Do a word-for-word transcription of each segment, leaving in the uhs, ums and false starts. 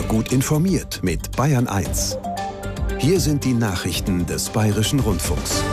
Immer gut informiert mit Bayern eins. Hier sind die Nachrichten des Bayerischen Rundfunks.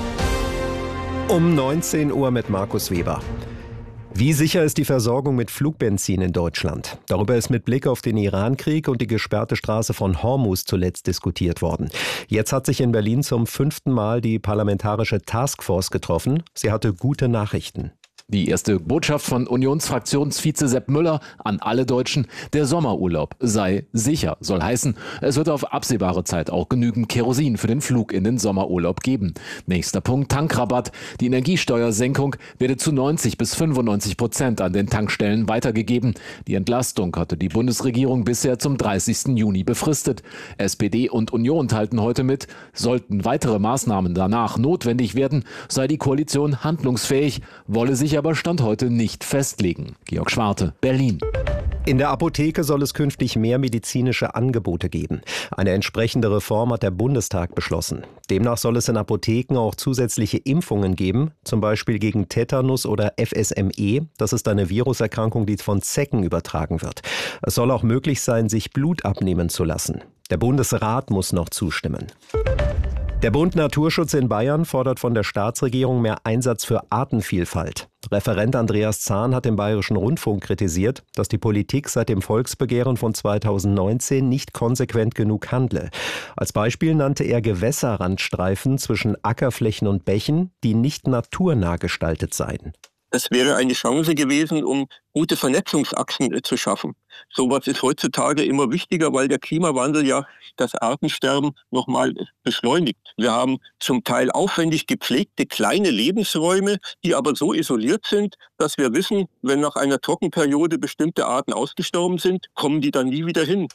Um neunzehn Uhr mit Markus Weber. Wie sicher ist die Versorgung mit Flugbenzin in Deutschland? Darüber ist mit Blick auf den Iran-Krieg und die gesperrte Straße von Hormuz zuletzt diskutiert worden. Jetzt hat sich in Berlin zum fünften Mal die parlamentarische Taskforce getroffen. Sie hatte gute Nachrichten. Die erste Botschaft von Unionsfraktionsvize Sepp Müller an alle Deutschen: Der Sommerurlaub sei sicher. Soll heißen, es wird auf absehbare Zeit auch genügend Kerosin für den Flug in den Sommerurlaub geben. Nächster Punkt: Tankrabatt. Die Energiesteuersenkung werde zu neunzig bis fünfundneunzig Prozent an den Tankstellen weitergegeben. Die Entlastung hatte die Bundesregierung bisher zum dreißigsten Juni befristet. S P D und Union teilten heute mit, sollten weitere Maßnahmen danach notwendig werden, sei die Koalition handlungsfähig, wolle sich aber Stand heute nicht festlegen. Georg Schwarte, Berlin. In der Apotheke soll es künftig mehr medizinische Angebote geben. Eine entsprechende Reform hat der Bundestag beschlossen. Demnach soll es in Apotheken auch zusätzliche Impfungen geben, zum Beispiel gegen Tetanus oder F S M E. Das ist eine Viruserkrankung, die von Zecken übertragen wird. Es soll auch möglich sein, sich Blut abnehmen zu lassen. Der Bundesrat muss noch zustimmen. Der Bund Naturschutz in Bayern fordert von der Staatsregierung mehr Einsatz für Artenvielfalt. Referent Andreas Zahn hat im Bayerischen Rundfunk kritisiert, dass die Politik seit dem Volksbegehren von zweitausendneunzehn nicht konsequent genug handle. Als Beispiel nannte er Gewässerrandstreifen zwischen Ackerflächen und Bächen, die nicht naturnah gestaltet seien. Das wäre eine Chance gewesen, um gute Vernetzungsachsen zu schaffen. Sowas ist heutzutage immer wichtiger, weil der Klimawandel ja das Artensterben nochmal beschleunigt. Wir haben zum Teil aufwendig gepflegte kleine Lebensräume, die aber so isoliert sind, dass wir wissen, wenn nach einer Trockenperiode bestimmte Arten ausgestorben sind, kommen die dann nie wieder hin.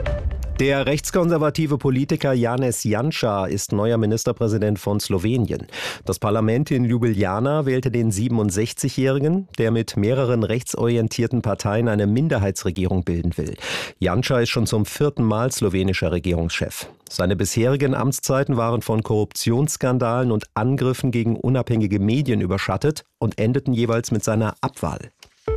Der rechtskonservative Politiker Janez Janša ist neuer Ministerpräsident von Slowenien. Das Parlament in Ljubljana wählte den siebenundsechzigjährigen, der mit mehreren rechtsorientierten Parteien eine Minderheitsregierung bilden will. Janša ist schon zum vierten Mal slowenischer Regierungschef. Seine bisherigen Amtszeiten waren von Korruptionsskandalen und Angriffen gegen unabhängige Medien überschattet und endeten jeweils mit seiner Abwahl.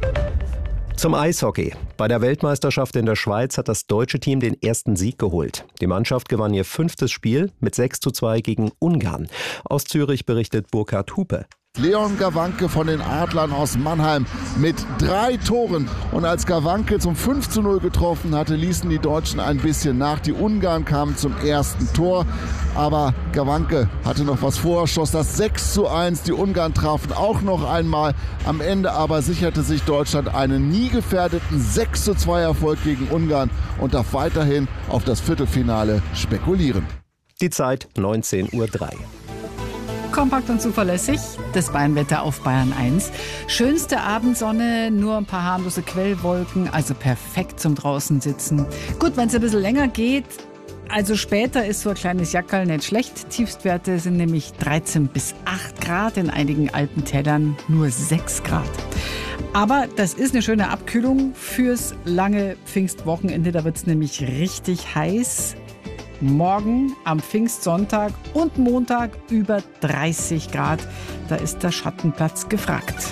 Zum Eishockey. Bei der Weltmeisterschaft in der Schweiz hat das deutsche Team den ersten Sieg geholt. Die Mannschaft gewann ihr fünftes Spiel mit sechs zu zwei gegen Ungarn. Aus Zürich berichtet Burkhard Hupe. Leon Gawanke von den Adlern aus Mannheim mit drei Toren. Und als Gawanke zum fünf zu null getroffen hatte, ließen die Deutschen ein bisschen nach. Die Ungarn kamen zum ersten Tor. Aber Gawanke hatte noch was vor, schoss das sechs zu eins. Die Ungarn trafen auch noch einmal. Am Ende aber sicherte sich Deutschland einen nie gefährdeten sechs zu zwei Erfolg gegen Ungarn und darf weiterhin auf das Viertelfinale spekulieren. Die Zeit neunzehn Uhr drei. Kompakt und zuverlässig, das Bayernwetter auf Bayern eins. Schönste Abendsonne, nur ein paar harmlose Quellwolken, also perfekt zum draußen sitzen. Gut, wenn es ein bisschen länger geht, also später ist so ein kleines Jackerl nicht schlecht. Tiefstwerte sind nämlich dreizehn bis acht Grad, in einigen Alpentälern nur sechs Grad. Aber das ist eine schöne Abkühlung fürs lange Pfingstwochenende, da wird es nämlich richtig heiß. Morgen am Pfingstsonntag und Montag über dreißig Grad. Da ist der Schattenplatz gefragt.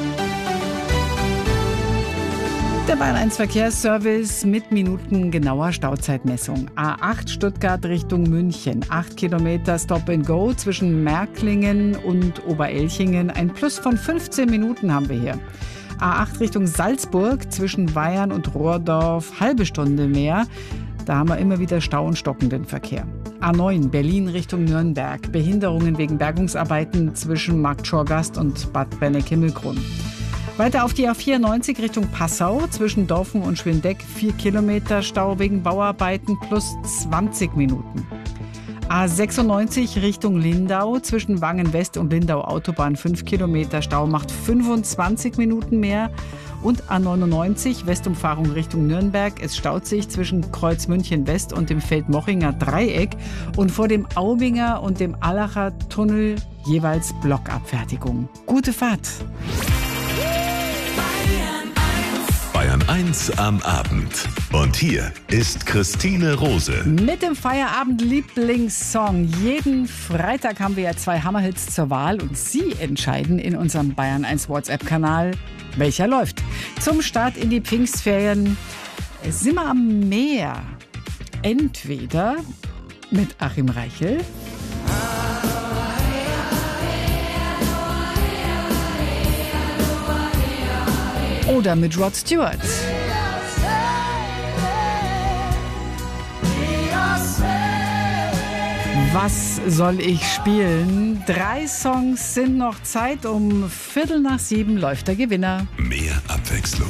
Der Bayern eins Verkehrsservice mit minutengenauer Stauzeitmessung. A acht Stuttgart Richtung München. acht Kilometer Stop and Go zwischen Märklingen und Oberelchingen. Ein Plus von fünfzehn Minuten haben wir hier. A acht Richtung Salzburg zwischen Weyern und Rohrdorf. Halbe Stunde mehr. Da haben wir immer wieder Stau und stockenden Verkehr. A neun Berlin Richtung Nürnberg. Behinderungen wegen Bergungsarbeiten zwischen Marktschorgast und Bad Berneck-Himmelgrund. Weiter auf die A vierundneunzig Richtung Passau zwischen Dorfen und Schwindeck. vier Kilometer Stau wegen Bauarbeiten plus zwanzig Minuten. A sechsundneunzig Richtung Lindau zwischen Wangen West und Lindau Autobahn. fünf Kilometer Stau macht fünfundzwanzig Minuten mehr. Und A neunundneunzig Westumfahrung Richtung Nürnberg. Es staut sich zwischen Kreuz München West und dem Feldmochinger Dreieck. Und vor dem Aubinger und dem Allacher Tunnel jeweils Blockabfertigung. Gute Fahrt! Bayern eins am Abend. Und hier ist Christine Rose. Mit dem Feierabend-Lieblingssong. Jeden Freitag haben wir ja zwei Hammerhits zur Wahl und Sie entscheiden in unserem Bayern eins WhatsApp-Kanal, welcher läuft. Zum Start in die Pfingstferien sind wir am Meer. Entweder mit Achim Reichel oder mit Rod Stewart. Was soll ich spielen? Drei Songs sind noch Zeit. Um Viertel nach sieben läuft der Gewinner. Mehr Abwechslung.